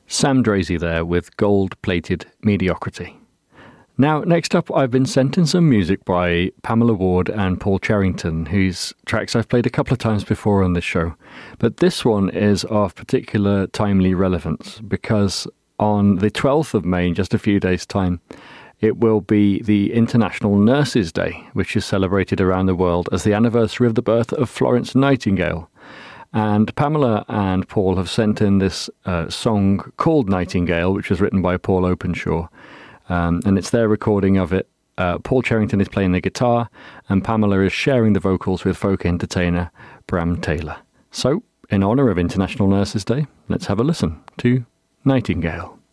Sam Drazy there with Gold-Plated Mediocrity. Now, next up, I've been sent in some music by Pamela Ward and Paul Cherrington, whose tracks I've played a couple of times before on this show. But this one is of particular timely relevance because on the 12th of May, in just a few days' time, it will be the International Nurses' Day, which is celebrated around the world as the anniversary of the birth of Florence Nightingale. And Pamela and Paul have sent in this song called Nightingale, which was written by Paul Openshaw. And it's their recording of it. Paul Cherrington is playing the guitar, and Pamela is sharing the vocals with folk entertainer Bram Taylor. So, in honour of International Nurses' Day, let's have a listen to Nightingale.